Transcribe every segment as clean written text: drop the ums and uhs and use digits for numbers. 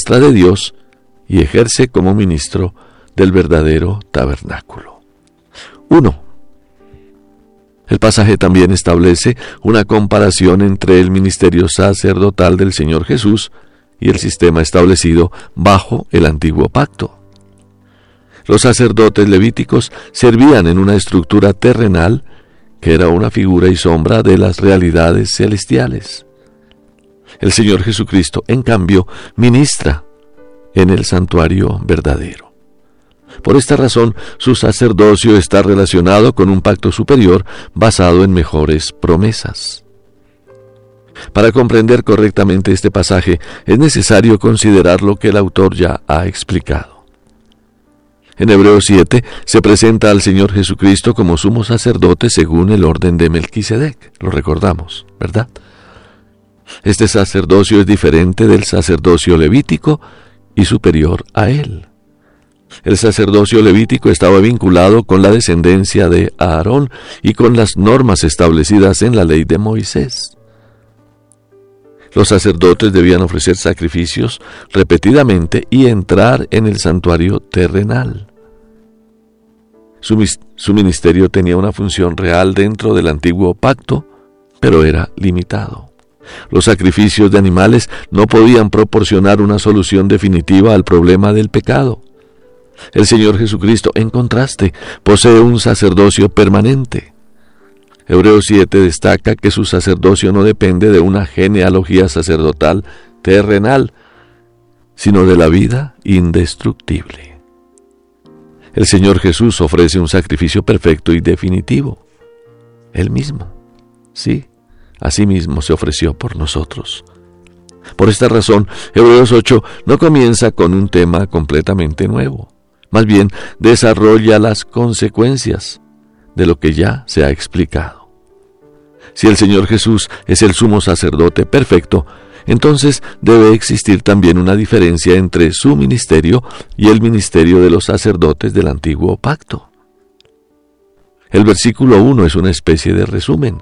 diestra de Dios y ejerce como ministro del verdadero tabernáculo. 1. El pasaje también establece una comparación entre el ministerio sacerdotal del Señor Jesús y el sistema establecido bajo el antiguo pacto. Los sacerdotes levíticos servían en una estructura terrenal que era una figura y sombra de las realidades celestiales. El Señor Jesucristo, en cambio, ministra en el santuario verdadero. Por esta razón, su sacerdocio está relacionado con un pacto superior basado en mejores promesas. Para comprender correctamente este pasaje, es necesario considerar lo que el autor ya ha explicado. En Hebreos 7 se presenta al Señor Jesucristo como sumo sacerdote según el orden de Melquisedec. Lo recordamos, ¿verdad? Este sacerdocio es diferente del sacerdocio levítico y superior a él. El sacerdocio levítico estaba vinculado con la descendencia de Aarón y con las normas establecidas en la ley de Moisés. Los sacerdotes debían ofrecer sacrificios repetidamente y entrar en el santuario terrenal. Su ministerio tenía una función real dentro del antiguo pacto, pero era limitado. Los sacrificios de animales no podían proporcionar una solución definitiva al problema del pecado. El Señor Jesucristo, en contraste, posee un sacerdocio permanente. Hebreos 7 destaca que su sacerdocio no depende de una genealogía sacerdotal terrenal, sino de la vida indestructible. El Señor Jesús ofrece un sacrificio perfecto y definitivo. Él mismo, sí, así mismo se ofreció por nosotros. Por esta razón, Hebreos 8 no comienza con un tema completamente nuevo. Más bien, desarrolla las consecuencias de lo que ya se ha explicado. Si el Señor Jesús es el sumo sacerdote perfecto, entonces debe existir también una diferencia entre su ministerio y el ministerio de los sacerdotes del antiguo pacto. El versículo 1 es una especie de resumen.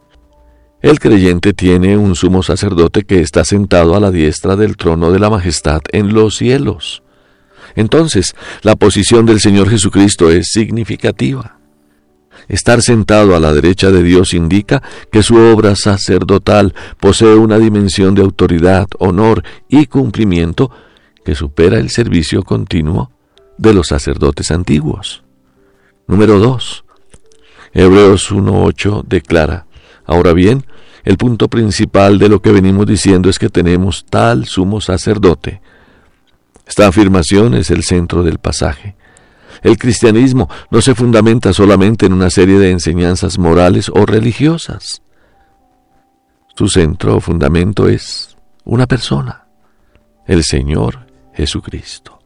El creyente tiene un sumo sacerdote que está sentado a la diestra del trono de la majestad en los cielos. Entonces, la posición del Señor Jesucristo es significativa. Estar sentado a la derecha de Dios indica que su obra sacerdotal posee una dimensión de autoridad, honor y cumplimiento que supera el servicio continuo de los sacerdotes antiguos. Número 2. Hebreos 1:8 declara: ahora bien, el punto principal de lo que venimos diciendo es que tenemos tal sumo sacerdote. Esta afirmación es el centro del pasaje. El cristianismo no se fundamenta solamente en una serie de enseñanzas morales o religiosas. Su centro o fundamento es una persona, el Señor Jesucristo.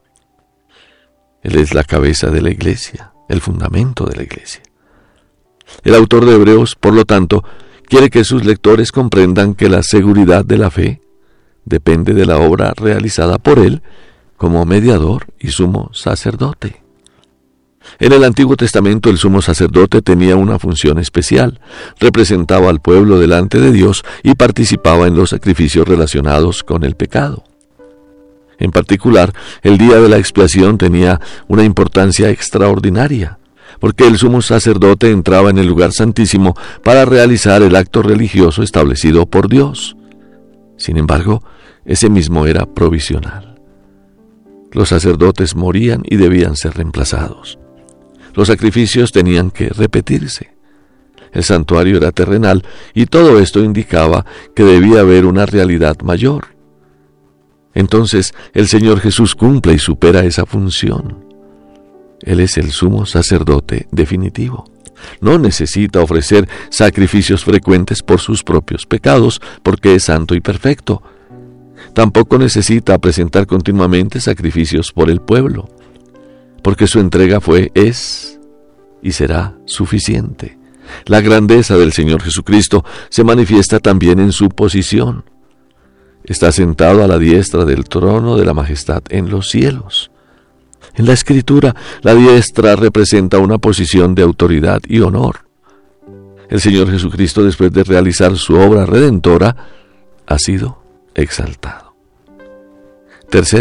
Él es la cabeza de la iglesia, el fundamento de la iglesia. El autor de Hebreos, por lo tanto, quiere que sus lectores comprendan que la seguridad de la fe depende de la obra realizada por él como mediador y sumo sacerdote. En el Antiguo Testamento el sumo sacerdote tenía una función especial, representaba al pueblo delante de Dios y participaba en los sacrificios relacionados con el pecado. En particular, el día de la expiación tenía una importancia extraordinaria, porque el sumo sacerdote entraba en el lugar santísimo para realizar el acto religioso establecido por Dios. Sin embargo, ese mismo era provisional. Los sacerdotes morían y debían ser reemplazados. Los sacrificios tenían que repetirse. El santuario era terrenal y todo esto indicaba que debía haber una realidad mayor. Entonces, el Señor Jesús cumple y supera esa función. Él es el sumo sacerdote definitivo. No necesita ofrecer sacrificios frecuentes por sus propios pecados, porque es santo y perfecto. Tampoco necesita presentar continuamente sacrificios por el pueblo, porque su entrega es y será suficiente. La grandeza del Señor Jesucristo se manifiesta también en su posición. Está sentado a la diestra del trono de la majestad en los cielos. En la Escritura, la diestra representa una posición de autoridad y honor. El Señor Jesucristo, después de realizar su obra redentora, ha sido exaltado. Tercero,